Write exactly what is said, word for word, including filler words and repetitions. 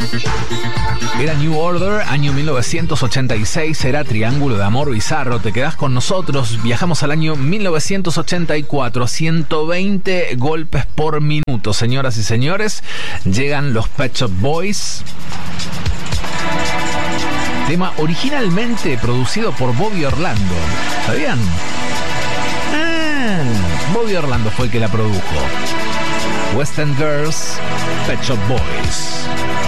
Era New Order, año mil novecientos ochenta y seis, era Triángulo de Amor Bizarro. Te quedás con nosotros, viajamos al año mil novecientos ochenta y cuatro, ciento veinte golpes por minuto, señoras y señores. Llegan los Pet Shop Boys. Tema originalmente producido por Bobby Orlando. ¿Sabían? Ah, Bobby Orlando fue el que la produjo. Western Girls, Pet Shop Boys.